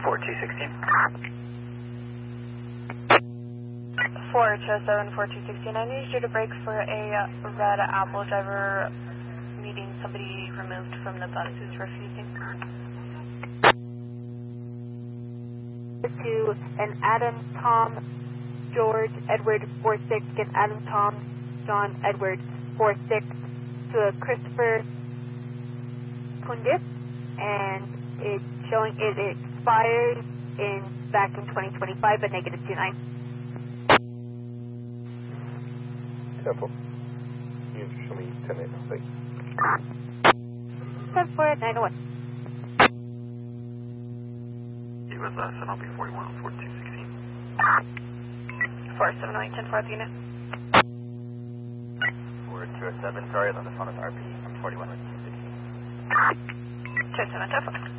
4216. 427 4216. I need you to brake for a red Apple driver needing somebody removed from the bus who's refusing. To an Adam, Tom, George, Edward, 46, and Adam, Tom, John, Edward, 46, to a Christopher Kundis, and it's showing it expires back in 2025 at -29. Careful. You show me 10-8, please. 10-4-901. He was SNLB 41 on 4216. 479 10-4 unit. 4207, sorry, on the phone with RP from 41 on 216. 27 10-4.